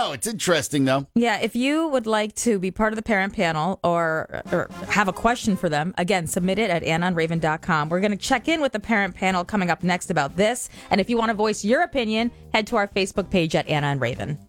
know. It's interesting, though. Yeah, if you would like to be part of the parent panel or have a question for them, again, submit it at AnnaandRaven.com. We're going to check in with the parent panel coming up next about this. And if you want to voice your opinion, head to our Facebook page at Anna and Raven.